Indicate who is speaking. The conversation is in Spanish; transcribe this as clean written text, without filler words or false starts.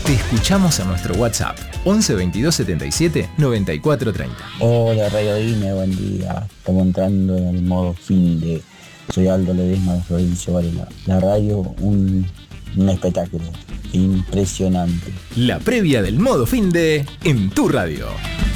Speaker 1: Te escuchamos a nuestro WhatsApp 11 22 77 94 30.
Speaker 2: Hola Radio Dime, buen día. Estamos entrando en el modo fin de... Soy Aldo Ledesma de Florencio Varela. La radio, un espectáculo impresionante.
Speaker 1: La previa del modo fin de en tu radio.